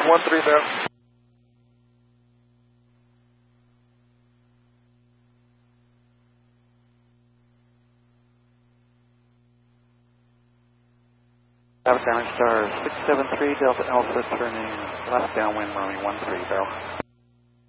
13 there. Dallas Island Star 673, Delta Alpha turning left downwind runway 13, barrel.